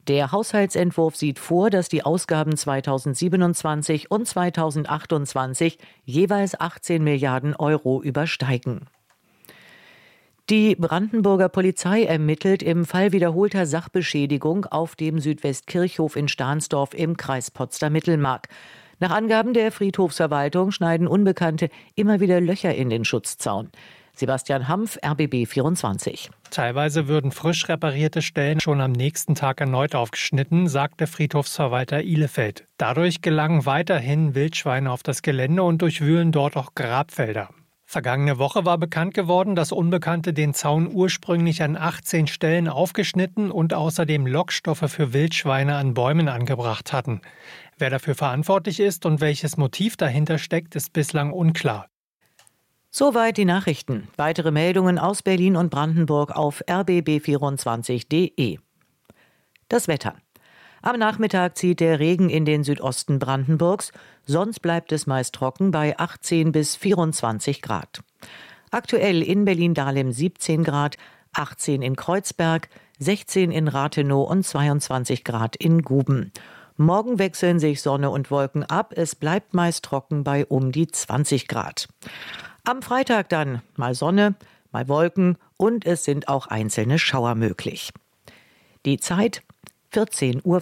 Der Haushaltsentwurf sieht vor, dass die Ausgaben 2027 und 2028 jeweils 18 Milliarden Euro übersteigen. Die Brandenburger Polizei ermittelt im Fall wiederholter Sachbeschädigung auf dem Südwestkirchhof in Stahnsdorf im Kreis Potsdam-Mittelmark. Nach Angaben der Friedhofsverwaltung schneiden Unbekannte immer wieder Löcher in den Schutzzaun. Sebastian Hampf, RBB 24. Teilweise würden frisch reparierte Stellen schon am nächsten Tag erneut aufgeschnitten, sagte Friedhofsverwalter Ihlefeld. Dadurch gelangen weiterhin Wildschweine auf das Gelände und durchwühlen dort auch Grabfelder. Vergangene Woche war bekannt geworden, dass Unbekannte den Zaun ursprünglich an 18 Stellen aufgeschnitten und außerdem Lockstoffe für Wildschweine an Bäumen angebracht hatten. Wer dafür verantwortlich ist und welches Motiv dahinter steckt, ist bislang unklar. Soweit die Nachrichten. Weitere Meldungen aus Berlin und Brandenburg auf rbb24.de. Das Wetter. Am Nachmittag zieht der Regen in den Südosten Brandenburgs, sonst bleibt es meist trocken bei 18 bis 24 Grad. Aktuell in Berlin-Dahlem 17 Grad, 18 in Kreuzberg, 16 in Rathenow und 22 Grad in Guben. Morgen wechseln sich Sonne und Wolken ab, es bleibt meist trocken bei um die 20 Grad. Am Freitag dann mal Sonne, mal Wolken und es sind auch einzelne Schauer möglich. Die Zeit 14:05 Uhr.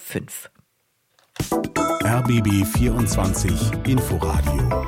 RBB 24 Inforadio.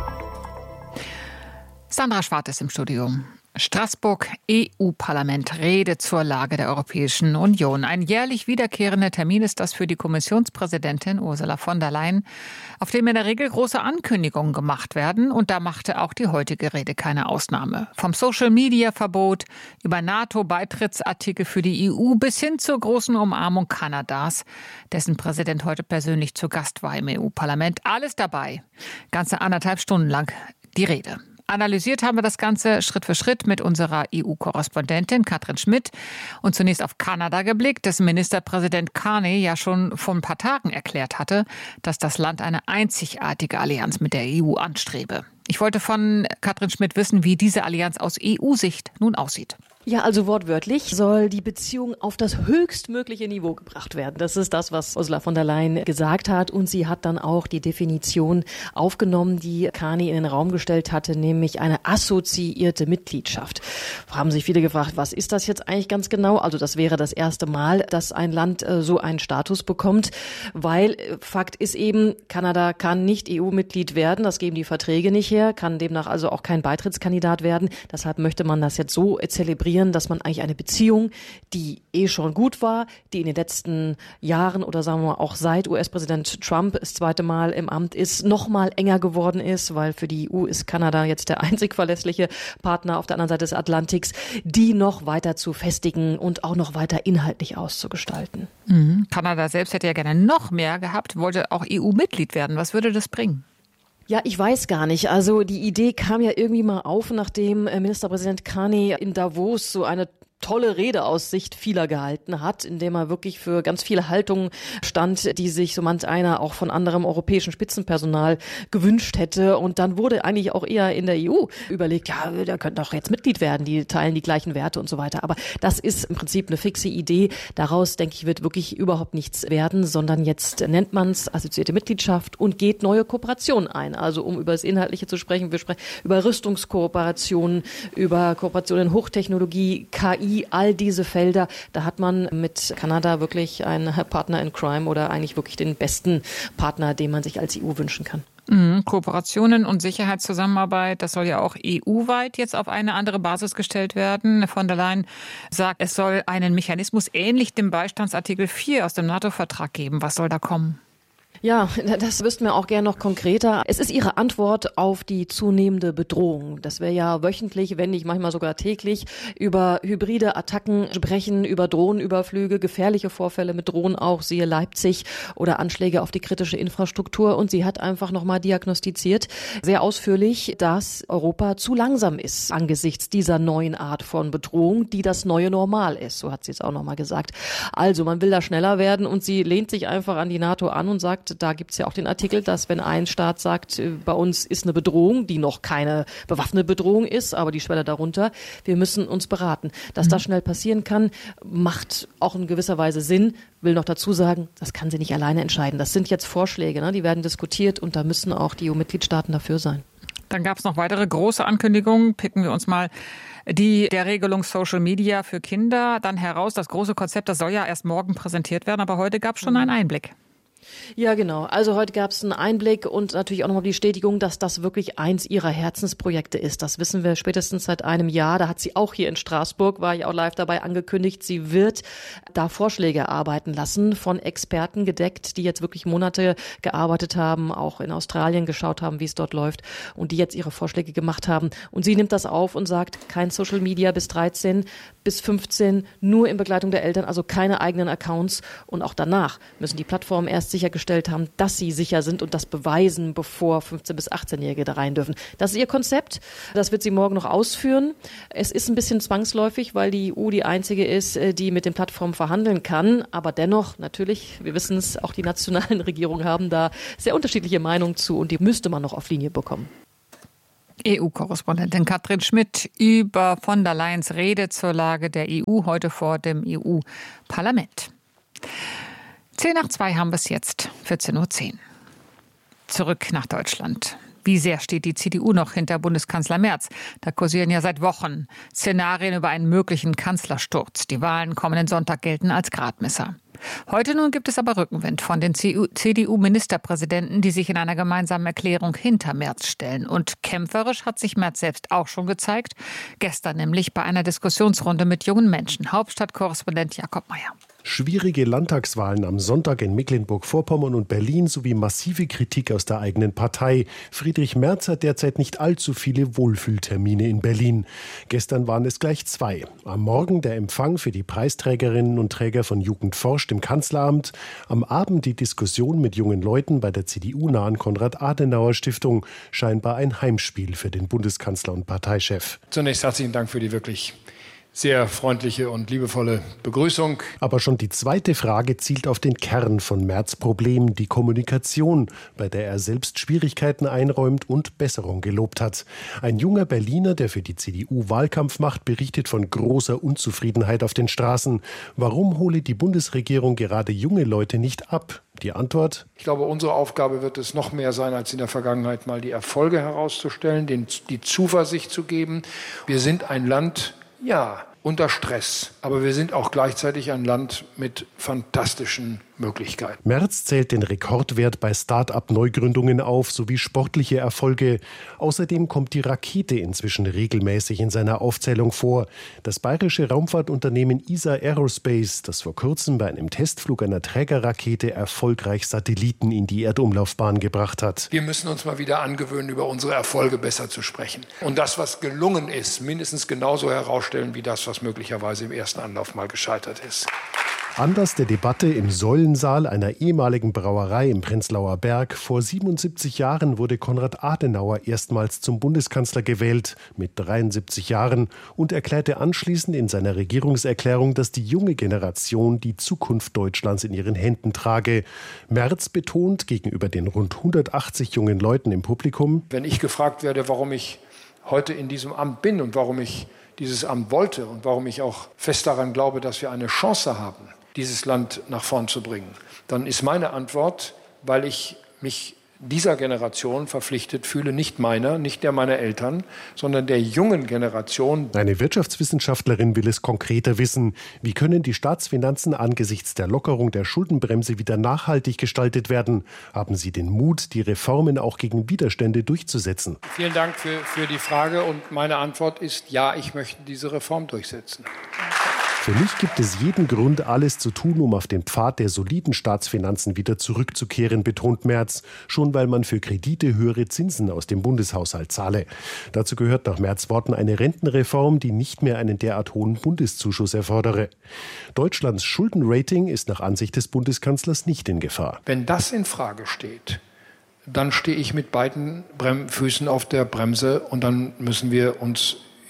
Sandra Schwarz ist im Studio. Straßburg, EU-Parlament, Rede zur Lage der Europäischen Union. Ein jährlich wiederkehrender Termin ist das für die Kommissionspräsidentin Ursula von der Leyen, auf dem in der Regel große Ankündigungen gemacht werden. Und da machte auch die heutige Rede keine Ausnahme. Vom Social-Media-Verbot über NATO-Beitrittsartikel für die EU bis hin zur großen Umarmung Kanadas, dessen Präsident heute persönlich zu Gast war im EU-Parlament. Alles dabei. Ganze 1,5 Stunden lang die Rede. Analysiert haben wir das Ganze Schritt für Schritt mit unserer EU-Korrespondentin Katrin Schmidt und zunächst auf Kanada geblickt, dessen Ministerpräsident Carney ja schon vor ein paar Tagen erklärt hatte, dass das Land eine einzigartige Allianz mit der EU anstrebe. Ich wollte von Katrin Schmidt wissen, wie diese Allianz aus EU-Sicht nun aussieht. Ja, also wortwörtlich soll die Beziehung auf das höchstmögliche Niveau gebracht werden. Das ist das, was Ursula von der Leyen gesagt hat. Und sie hat dann auch die Definition aufgenommen, die Carney in den Raum gestellt hatte, nämlich eine assoziierte Mitgliedschaft. Da haben sich viele gefragt, was ist das jetzt eigentlich ganz genau? Also das wäre das erste Mal, dass ein Land so einen Status bekommt, weil Fakt ist eben, Kanada kann nicht EU-Mitglied werden. Das geben die Verträge nicht her, kann demnach also auch kein Beitrittskandidat werden. Deshalb möchte man das jetzt so zelebrieren, dass man eigentlich eine Beziehung, die schon gut war, die in den letzten Jahren oder sagen wir mal auch seit US-Präsident Trump das zweite Mal im Amt ist, noch mal enger geworden ist, weil für die EU ist Kanada jetzt der einzig verlässliche Partner auf der anderen Seite des Atlantiks, die noch weiter zu festigen und auch noch weiter inhaltlich auszugestalten. Kanada selbst hätte ja gerne noch mehr gehabt, wollte auch EU-Mitglied werden. Was würde das bringen? Ja, ich weiß gar nicht. Also die Idee kam ja irgendwie mal auf, nachdem Ministerpräsident Carney in Davos so eine tolle Rede aus Sicht vieler gehalten hat, indem er wirklich für ganz viele Haltungen stand, die sich so manch einer auch von anderem europäischen Spitzenpersonal gewünscht hätte. Und dann wurde eigentlich auch eher in der EU überlegt, ja, der könnte doch jetzt Mitglied werden, die teilen die gleichen Werte und so weiter. Aber das ist im Prinzip eine fixe Idee. Daraus, denke ich, wird wirklich überhaupt nichts werden, sondern jetzt nennt man es assoziierte Mitgliedschaft und geht neue Kooperationen ein. Also um über das Inhaltliche zu sprechen, wir sprechen über Rüstungskooperationen, über Kooperationen in Hochtechnologie, KI, all diese Felder, da hat man mit Kanada wirklich einen Partner in Crime oder eigentlich wirklich den besten Partner, den man sich als EU wünschen kann. Kooperationen und Sicherheitszusammenarbeit, das soll ja auch EU-weit jetzt auf eine andere Basis gestellt werden. Von der Leyen sagt, es soll einen Mechanismus ähnlich dem Beistandsartikel 4 aus dem NATO-Vertrag geben. Was soll da kommen? Ja, das wüssten wir auch gerne noch konkreter. Es ist Ihre Antwort auf die zunehmende Bedrohung, dass wir ja wöchentlich, wenn nicht manchmal sogar täglich, über hybride Attacken sprechen, über Drohnenüberflüge, gefährliche Vorfälle mit Drohnen auch, siehe Leipzig, oder Anschläge auf die kritische Infrastruktur. Und sie hat einfach nochmal diagnostiziert, sehr ausführlich, dass Europa zu langsam ist angesichts dieser neuen Art von Bedrohung, die das neue Normal ist. So hat sie es auch nochmal gesagt. Also man will da schneller werden und sie lehnt sich einfach an die NATO an und sagt, Und da gibt es ja auch den Artikel, dass wenn ein Staat sagt, bei uns ist eine Bedrohung, die noch keine bewaffnete Bedrohung ist, aber die Schwelle darunter, wir müssen uns beraten. Dass das schnell passieren kann, macht auch in gewisser Weise Sinn. Will noch dazu sagen, das kann sie nicht alleine entscheiden. Das sind jetzt Vorschläge, ne? Die werden diskutiert und da müssen auch die EU-Mitgliedstaaten dafür sein. Dann gab es noch weitere große Ankündigungen. Picken wir uns mal die der Regelung Social Media für Kinder dann heraus. Das große Konzept, das soll ja erst morgen präsentiert werden, aber heute gab es schon einen Einblick. Ja, genau. Also heute gab es einen Einblick und natürlich auch nochmal die Bestätigung, dass das wirklich eins ihrer Herzensprojekte ist. Das wissen wir spätestens seit einem Jahr. Da hat sie auch hier in Straßburg, war ich auch live dabei, angekündigt, sie wird da Vorschläge erarbeiten lassen, von Experten gedeckt, die jetzt wirklich Monate gearbeitet haben, auch in Australien geschaut haben, wie es dort läuft und die jetzt ihre Vorschläge gemacht haben. Und sie nimmt das auf und sagt, kein Social Media bis 13, bis 15, nur in Begleitung der Eltern, also keine eigenen Accounts. Und auch danach müssen die Plattformen erst sichergestellt haben, dass sie sicher sind und das beweisen, bevor 15- bis 18-Jährige da rein dürfen. Das ist ihr Konzept. Das wird sie morgen noch ausführen. Es ist ein bisschen zwangsläufig, weil die EU die einzige ist, die mit den Plattformen verhandeln kann. Aber dennoch, natürlich, wir wissen es, auch die nationalen Regierungen haben da sehr unterschiedliche Meinungen zu und die müsste man noch auf Linie bekommen. EU-Korrespondentin Katrin Schmidt über von der Leyens Rede zur Lage der EU heute vor dem EU-Parlament. 1:10 haben wir es jetzt, 14:10 Uhr. Zurück nach Deutschland. Wie sehr steht die CDU noch hinter Bundeskanzler Merz? Da kursieren ja seit Wochen Szenarien über einen möglichen Kanzlersturz. Die Wahlen kommenden Sonntag gelten als Gradmesser. Heute nun gibt es aber Rückenwind von den CDU-Ministerpräsidenten, die sich in einer gemeinsamen Erklärung hinter Merz stellen. Und kämpferisch hat sich Merz selbst auch schon gezeigt. Gestern nämlich bei einer Diskussionsrunde mit jungen Menschen. Hauptstadtkorrespondent Jakob Mayer. Schwierige Landtagswahlen am Sonntag in Mecklenburg-Vorpommern und Berlin sowie massive Kritik aus der eigenen Partei. Friedrich Merz hat derzeit nicht allzu viele Wohlfühltermine in Berlin. Gestern waren es gleich 2. Am Morgen der Empfang für die Preisträgerinnen und Träger von Jugend forscht im Kanzleramt. Am Abend die Diskussion mit jungen Leuten bei der CDU-nahen Konrad-Adenauer-Stiftung. Scheinbar ein Heimspiel für den Bundeskanzler und Parteichef. Zunächst herzlichen Dank für die wirklich sehr freundliche und liebevolle Begrüßung. Aber schon die zweite Frage zielt auf den Kern von Merz' Problem, die Kommunikation, bei der er selbst Schwierigkeiten einräumt und Besserung gelobt hat. Ein junger Berliner, der für die CDU Wahlkampf macht, berichtet von großer Unzufriedenheit auf den Straßen. Warum hole die Bundesregierung gerade junge Leute nicht ab? Die Antwort? Ich glaube, unsere Aufgabe wird es noch mehr sein, als in der Vergangenheit mal die Erfolge herauszustellen, die Zuversicht zu geben. Wir sind ein Land, ja, unter Stress. Aber wir sind auch gleichzeitig ein Land mit fantastischen Möglichkeiten. Merz zählt den Rekordwert bei Start-up-Neugründungen auf, sowie sportliche Erfolge. Außerdem kommt die Rakete inzwischen regelmäßig in seiner Aufzählung vor. Das bayerische Raumfahrtunternehmen ESA Aerospace, das vor kurzem bei einem Testflug einer Trägerrakete erfolgreich Satelliten in die Erdumlaufbahn gebracht hat. Wir müssen uns mal wieder angewöhnen, über unsere Erfolge besser zu sprechen. Und das, was gelungen ist, mindestens genauso herausstellen wie das, was möglicherweise im ersten Anlauf mal gescheitert ist. Anlass der Debatte im Säulensaal einer ehemaligen Brauerei im Prenzlauer Berg. Vor 77 Jahren wurde Konrad Adenauer erstmals zum Bundeskanzler gewählt, mit 73 Jahren, und erklärte anschließend in seiner Regierungserklärung, dass die junge Generation die Zukunft Deutschlands in ihren Händen trage. Merz betont gegenüber den rund 180 jungen Leuten im Publikum: Wenn ich gefragt werde, warum ich heute in diesem Amt bin und warum ich dieses Amt wollte und warum ich auch fest daran glaube, dass wir eine Chance haben, dieses Land nach vorn zu bringen, dann ist meine Antwort, weil ich mich dieser Generation verpflichtet fühle, nicht meiner, nicht der meiner Eltern, sondern der jungen Generation. Eine Wirtschaftswissenschaftlerin will es konkreter wissen. Wie können die Staatsfinanzen angesichts der Lockerung der Schuldenbremse wieder nachhaltig gestaltet werden? Haben Sie den Mut, die Reformen auch gegen Widerstände durchzusetzen? Vielen Dank für die Frage und meine Antwort ist ja, ich möchte diese Reform durchsetzen. Für mich gibt es jeden Grund, alles zu tun, um auf den Pfad der soliden Staatsfinanzen wieder zurückzukehren, betont Merz, schon weil man für Kredite höhere Zinsen aus dem Bundeshaushalt zahle. Dazu gehört nach Merz' Worten eine Rentenreform, die nicht mehr einen derart hohen Bundeszuschuss erfordere. Deutschlands Schuldenrating ist nach Ansicht des Bundeskanzlers nicht in Gefahr. Wenn das in Frage steht, dann stehe ich mit beiden Füßen auf der Bremse und dann müssen wir uns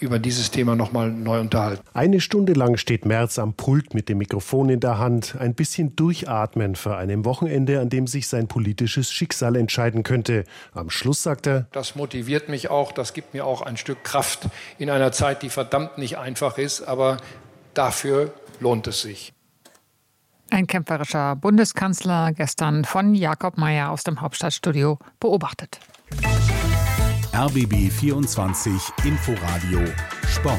über dieses Thema nochmal neu unterhalten. Eine Stunde lang steht Merz am Pult mit dem Mikrofon in der Hand. Ein bisschen durchatmen vor einem Wochenende, an dem sich sein politisches Schicksal entscheiden könnte. Am Schluss sagt er: Das motiviert mich auch, das gibt mir auch ein Stück Kraft in einer Zeit, die verdammt nicht einfach ist, aber dafür lohnt es sich. Ein kämpferischer Bundeskanzler, gestern von Jakob Mayer aus dem Hauptstadtstudio beobachtet. RBB 24 Inforadio Sport.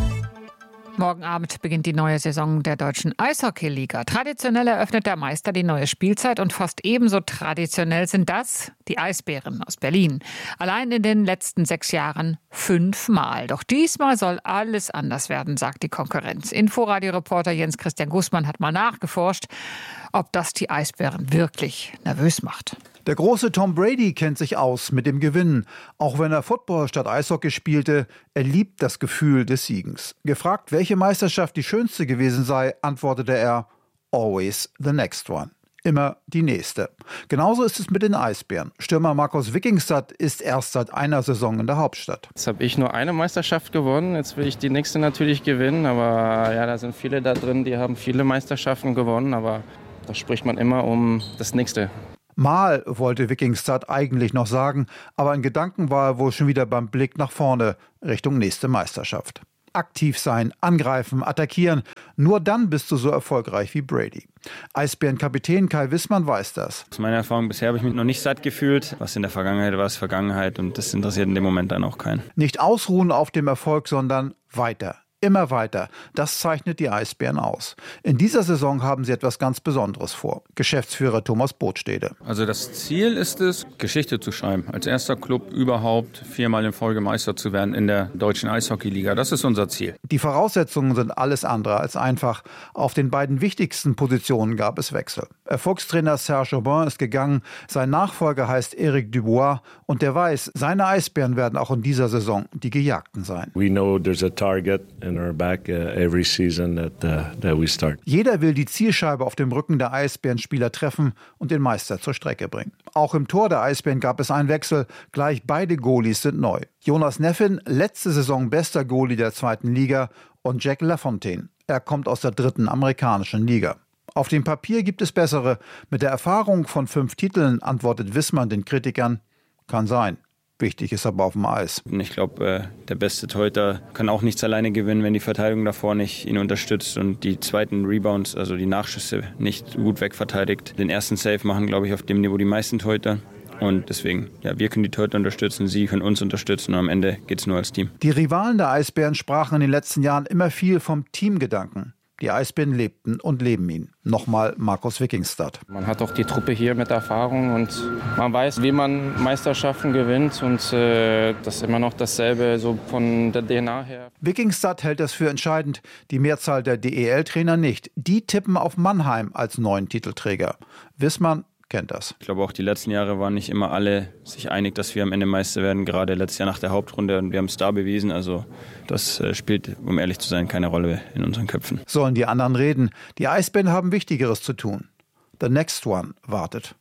Morgen Abend beginnt die neue Saison der deutschen Eishockeyliga. Traditionell eröffnet der Meister die neue Spielzeit und fast ebenso traditionell sind das die Eisbären aus Berlin. Allein in den letzten 6 Jahren 5-mal. Doch diesmal soll alles anders werden, sagt die Konkurrenz. Inforadio-Reporter Jens Christian Gußmann hat mal nachgeforscht, ob das die Eisbären wirklich nervös macht. Der große Tom Brady kennt sich aus mit dem Gewinnen. Auch wenn er Football statt Eishockey spielte, er liebt das Gefühl des Siegens. Gefragt, welche Meisterschaft die schönste gewesen sei, antwortete er: Always the next one. Immer die nächste. Genauso ist es mit den Eisbären. Stürmer Markus Wikingstad ist erst seit einer Saison in der Hauptstadt. Jetzt habe ich nur eine Meisterschaft gewonnen. Jetzt will ich die nächste natürlich gewinnen. Aber ja, da sind viele da drin, die haben viele Meisterschaften gewonnen. Aber da spricht man immer um das Nächste. Mal wollte Wikingstad eigentlich noch sagen, aber in Gedanken war er wohl schon wieder beim Blick nach vorne, Richtung nächste Meisterschaft. Aktiv sein, angreifen, attackieren. Nur dann bist du so erfolgreich wie Brady. Eisbärenkapitän Kai Wissmann weiß das. Aus meiner Erfahrung bisher habe ich mich noch nicht satt gefühlt. Was in der Vergangenheit war, ist Vergangenheit und das interessiert in dem Moment dann auch keinen. Nicht ausruhen auf dem Erfolg, sondern weiter. Immer weiter. Das zeichnet die Eisbären aus. In dieser Saison haben sie etwas ganz Besonderes vor. Geschäftsführer Thomas Botstede. Also das Ziel ist es, Geschichte zu schreiben. Als erster Club überhaupt 4-mal in Folge Meister zu werden in der deutschen Eishockeyliga. Das ist unser Ziel. Die Voraussetzungen sind alles andere als einfach. Auf den beiden wichtigsten Positionen gab es Wechsel. Erfolgstrainer Serge Aubin ist gegangen. Sein Nachfolger heißt Eric Dubois. Und der weiß, seine Eisbären werden auch in dieser Saison die Gejagten sein. We know there's a target in our back every season that we start. Jeder will die Zielscheibe auf dem Rücken der Eisbärenspieler treffen und den Meister zur Strecke bringen. Auch im Tor der Eisbären gab es einen Wechsel. Gleich beide Goalies sind neu. Jonas Neffin, letzte Saison bester Goalie der 2. Liga, und Jack Lafontaine. Er kommt aus der 3. amerikanischen Liga. Auf dem Papier gibt es bessere. Mit der Erfahrung von 5 Titeln antwortet Wissmann den Kritikern: Kann sein. Wichtig ist aber auf dem Eis. Ich glaube, der beste Torhüter kann auch nichts alleine gewinnen, wenn die Verteidigung davor nicht ihn unterstützt und die zweiten Rebounds, also die Nachschüsse, nicht gut wegverteidigt. Den ersten Save machen, glaube ich, auf dem Niveau die meisten Torhüter. Und deswegen, ja, wir können die Torhüter unterstützen, sie können uns unterstützen und am Ende geht es nur als Team. Die Rivalen der Eisbären sprachen in den letzten Jahren immer viel vom Teamgedanken. Die Eisbären lebten und leben ihn. Nochmal Markus Wikingstad. Man hat auch die Truppe hier mit Erfahrung und man weiß, wie man Meisterschaften gewinnt und das ist immer noch dasselbe so von der DNA her. Wikingstad hält das für entscheidend, die Mehrzahl der DEL-Trainer nicht. Die tippen auf Mannheim als neuen Titelträger. Wissmann kennt das. Ich glaube auch die letzten Jahre waren nicht immer alle sich einig, dass wir am Ende Meister werden, gerade letztes Jahr nach der Hauptrunde und wir haben es da bewiesen, also das spielt, um ehrlich zu sein, keine Rolle in unseren Köpfen. Sollen die anderen reden? Die Eisbären haben Wichtigeres zu tun. The next one wartet.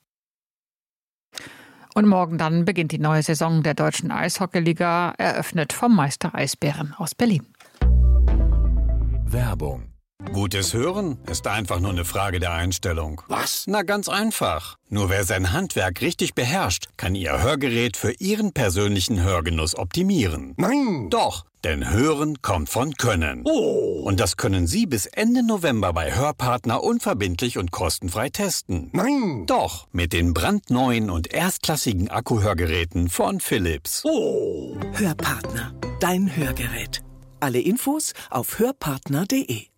Und morgen dann beginnt die neue Saison der deutschen Eishockeyliga, eröffnet vom Meister Eisbären aus Berlin. Werbung. Gutes Hören ist einfach nur eine Frage der Einstellung. Was? Na, ganz einfach. Nur wer sein Handwerk richtig beherrscht, kann Ihr Hörgerät für Ihren persönlichen Hörgenuss optimieren. Nein! Doch, denn Hören kommt von Können. Oh! Und das können Sie bis Ende November bei Hörpartner unverbindlich und kostenfrei testen. Nein! Doch, mit den brandneuen und erstklassigen Akkuhörgeräten von Philips. Oh! Hörpartner, dein Hörgerät. Alle Infos auf hörpartner.de.